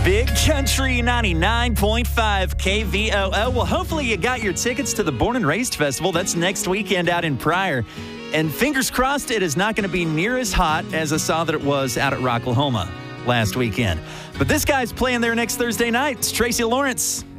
Big Country 99.5 KVOO. Well, hopefully you got your tickets to the Born and Raised Festival. That's next weekend out in Pryor. And fingers crossed it is not going to be near as hot as I saw that it was out at Rocklahoma last weekend. But this guy's playing there next Thursday night. It's Tracy Lawrence.